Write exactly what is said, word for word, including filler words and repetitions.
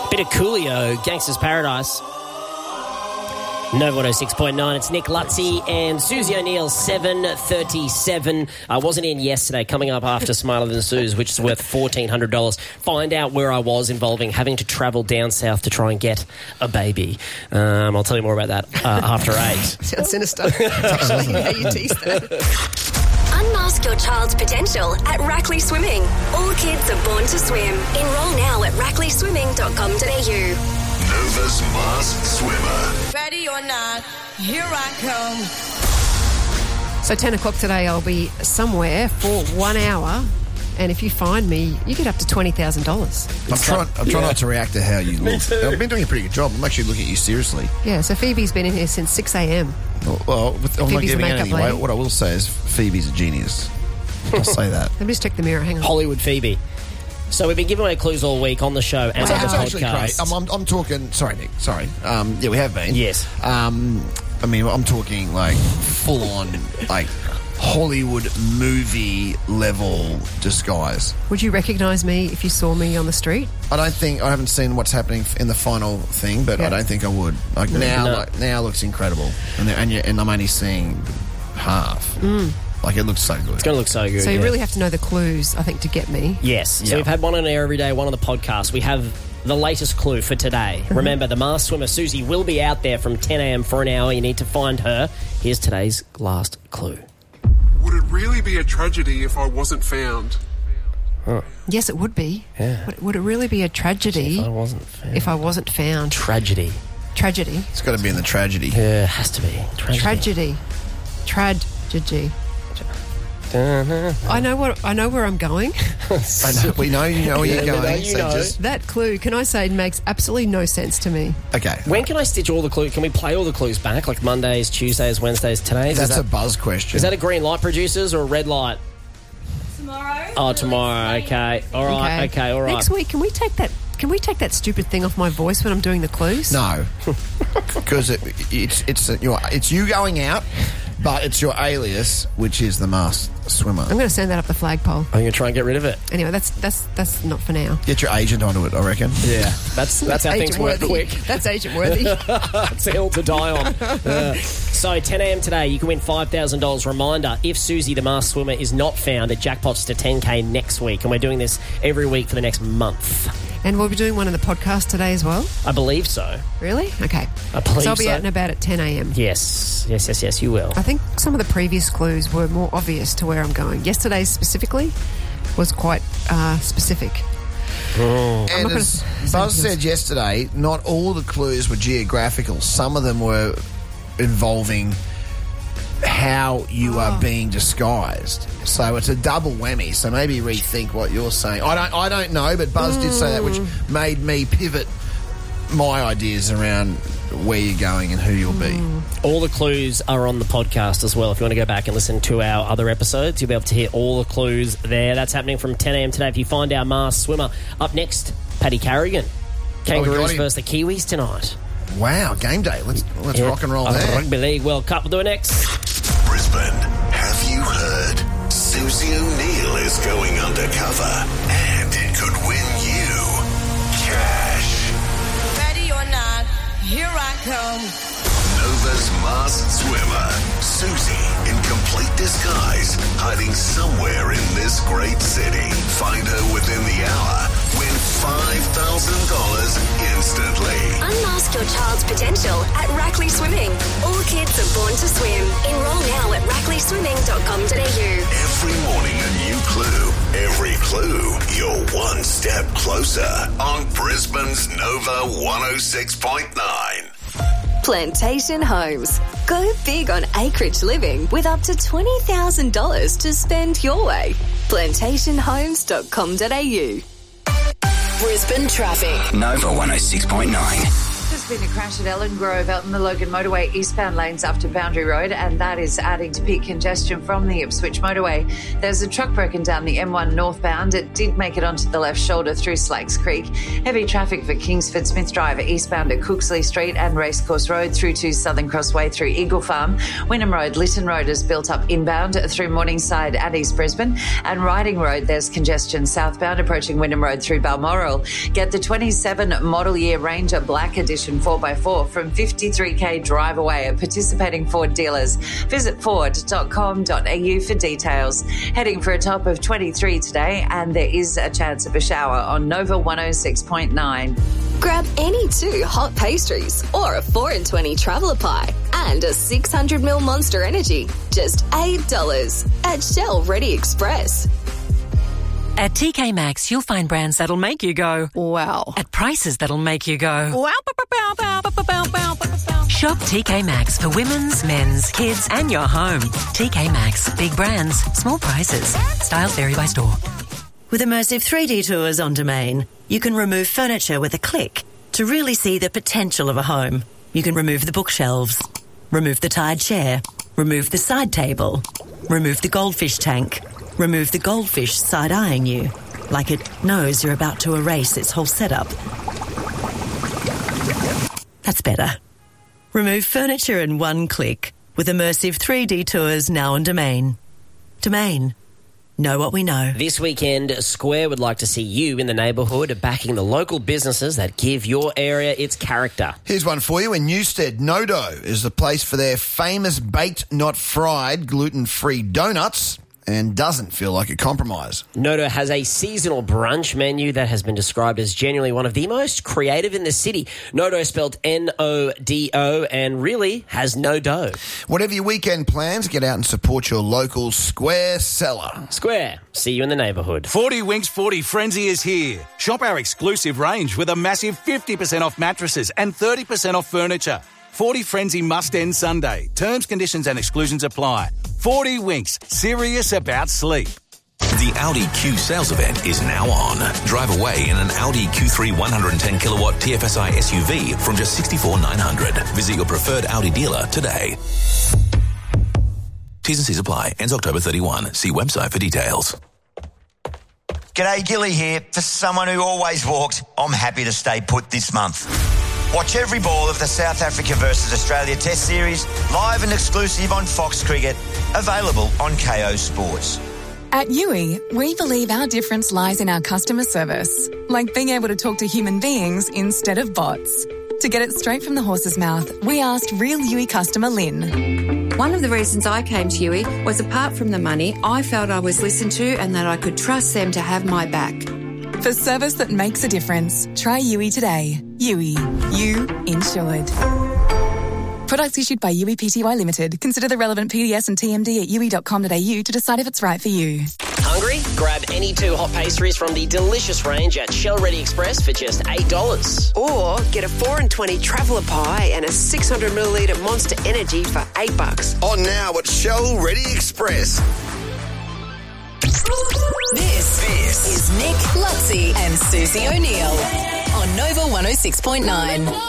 Bit of Coolio, Gangster's Paradise. Nova one oh six point nine, it's Nick Lutzi and Susie O'Neill, seven thirty-seven. I wasn't in yesterday, coming up after Smarter Than Suze, which is worth fourteen hundred dollars. Find out where I was involving having to travel down south to try and get a baby. Um, I'll tell you more about that uh, after eight. Sounds sinister. Actually, how you tease that. Unmask your child's potential at Rackley Swimming. All kids are born to swim. Enrol now at rackley swimming dot com dot a u. Nova's Masked Swimmer. Ready or not, here I come. So ten o'clock today, I'll be somewhere for one hour, and if you find me, you get up to twenty thousand dollars. I'm trying, I'm trying Yeah. not to react to how you look. I've been doing a pretty good job. I'm actually looking at you seriously. Yeah, so Phoebe's been in here since six a.m. Well, well with, I'm not Phoebe's a giving makeup anything away. lady. What I will say is Phoebe's a genius. I'll say that. Let me just check the mirror. Hang on. Hollywood Phoebe. So we've been giving away clues all week on the show and It's, on the it's actually great. podcast. I'm, I'm, I'm talking... Sorry, Nick. Sorry. Um, yeah, we have been. Yes. Um, I mean, I'm talking, like, full-on, like, Hollywood movie level disguise. Would you recognise me if you saw me on the street? I don't think... I haven't seen what's happening in the final thing, but Yeah. I don't think I would. Like, now No. like, now looks incredible. And, the- and, you, and I'm only seeing half. Mm. Like, it looks so good. It's going to look so good. So you yeah. really have to know the clues, I think, to get me. Yes. So Yeah. we've had one on air every day, one on the podcast. We have the latest clue for today. Mm-hmm. Remember, the masked swimmer Susie will be out there from ten a.m. for an hour. You need to find her. Here's today's last clue. Would it really be a tragedy if I wasn't found? Yes, it would be. Yeah. Would, would it really be a tragedy If I wasn't found. if I wasn't found? Tragedy. Tragedy. It's got to be in the tragedy. Yeah, it has to be. Tragedy. Tragedy. Tragedy. I know what I know where I'm going. I know, we know you know where Yeah, you're we know going. you so know. just... That clue, can I say, makes absolutely no sense to me. Okay. When can I stitch all the clues? Can we play all the clues back, like Mondays, Tuesdays, Wednesdays, todays? That's is a that, buzz question. is that a green light, producers, or a red light? Tomorrow? Oh, tomorrow. Okay. All right. Okay. All right. Next week, can we take that? Can we take that stupid thing off my voice when I'm doing the clues? No, because it, it's it's your it's you going out, but it's your alias, which is the masked swimmer. I'm going to send that up the flagpole. I'm going to try and get rid of it. Anyway, that's that's that's not for now. Get your agent onto it, I reckon. Yeah. That's that's how things Agent work worthy. quick. That's agent worthy. It's a hill to die on. Yeah. So ten a.m. today, you can win five thousand dollars. Reminder, if Susie the masked swimmer is not found, it jackpots to ten K next week. And we're doing this every week for the next month. And we'll be doing one in the podcast today as well. I believe so. Really? Okay. I believe so I'll be so. out and about at ten a.m. Yes. Yes, yes, yes, you will. I think some of the previous clues were more obvious to where I'm going. Yesterday's specifically was quite uh, specific. And not as gonna- Buzz said yesterday, not all the clues were geographical. Some of them were involving how you Oh. are being disguised. So it's a double whammy. So maybe rethink what you're saying. I don't I don't know, but Buzz did say that, which Mm. made me pivot my ideas around where you're going and who you'll be. All the clues are on the podcast as well. If you want to go back and listen to our other episodes, you'll be able to hear all the clues there. That's happening from ten a.m. today. If you find our masked swimmer. Up next, Paddy Carrigan. Kangaroos him. versus the Kiwis tonight. Wow, game day. Let's let's Yeah. rock and roll Uh, there. Rugby League World Cup. We'll do it next. Brisbane, have you heard? Susie O'Neill is going undercover and could win you cash. Ready or not, here I come. Nova's Masked Swimmer. Susie, in complete disguise, hiding somewhere in this great city. Find her within the hour. Win five thousand dollars instantly. Unmask your child's potential at Rackley Swimming. All kids are born to swim. Enrol now at rackley swimming dot com dot a u. Every morning a new clue. Every clue, you're one step closer on Brisbane's Nova one oh six point nine. Plantation Homes. Go big on acreage living with up to twenty thousand dollars to spend your way. plantation homes dot com dot a u. Brisbane traffic. Nova one oh six point nine. There's been a crash at Ellen Grove out in the Logan Motorway eastbound lanes after Boundary Road, and that is adding to peak congestion from the Ipswich Motorway. There's a truck broken down the M one northbound. It did make it onto the left shoulder through Slakes Creek. Heavy traffic for Kingsford Smith Drive eastbound at Cooksley Street and Racecourse Road through to Southern Crossway through Eagle Farm. Wynnum Road, Lytton Road is built up inbound through Morningside and East Brisbane. And Riding Road, there's congestion southbound approaching Wynnum Road through Balmoral. Get the twenty-seven model year Ranger Black Edition four by four from fifty-three k drive away at participating Ford dealers. Visit ford dot com dot a u for details. Heading for a top of twenty-three today, and there is a chance of a shower on Nova one oh six point nine. Grab any two hot pastries or a four in twenty traveller pie and a six hundred milliliter Monster Energy. Just eight dollars at Shell Ready Express. At T K Maxx, you'll find brands that'll make you go, Wow. at prices that'll make you go. Wow. Bow, bow, bow, bow, bow, bow, bow, bow. Shop T K Maxx for women's, men's, kids and your home. T K Maxx. Big brands, small prices. Styles vary by store. With immersive three D tours on Domain, you can remove furniture with a click to really see the potential of a home. You can remove the bookshelves, remove the tired chair, remove the side table, remove the goldfish tank, remove the goldfish side-eyeing you, like it knows you're about to erase its whole setup. That's better. Remove furniture in one click with immersive three D tours now on Domain. Domain. Know what we know. This weekend, Square would like to see you in the neighbourhood backing the local businesses that give your area its character. Here's one for you. In Newstead, Nodo is the place for their famous baked, not fried, gluten-free donuts, and doesn't feel like a compromise. Nodo has a seasonal brunch menu that has been described as genuinely one of the most creative in the city. Nodo spelled N O D O and really has no dough. Whatever your weekend plans, get out and support your local Square seller. Square, see you in the neighbourhood. forty Winks forty Frenzy is here. Shop our exclusive range with a massive fifty percent off mattresses and thirty percent off furniture. forty Frenzy must end Sunday. Terms, conditions and exclusions apply. forty Winks, serious about sleep. The Audi Q sales event is now on. Drive away in an Audi Q three one hundred ten kilowatt T F S I S U V from just sixty-four thousand nine hundred dollars. Visit your preferred Audi dealer today. T's and C's apply. Ends October thirty-first. See website for details. G'day, Gilly here. For someone who always walked, I'm happy to stay put this month. Watch every ball of the South Africa versus Australia Test Series, live and exclusive on Fox Cricket, available on K O Sports. At Yui, we believe our difference lies in our customer service, like being able to talk to human beings instead of bots. To get it straight from the horse's mouth, we asked real Yui customer Lynn. One of the reasons I came to Yui was, apart from the money, I felt I was listened to and that I could trust them to have my back. For service that makes a difference, try Yui today. Yui. You insured. Products issued by Yui Pty Limited. Consider the relevant P D S and T M D at yui dot com dot a u to decide if it's right for you. Hungry? Grab any two hot pastries from the delicious range at Shell Ready Express for just eight dollars. Or get a four in twenty traveller pie and a six hundred milliliter Monster Energy for eight bucks. On now at Shell Ready Express. This, this is Nick, Lutzi and Susie O'Neill on Nova one oh six point nine.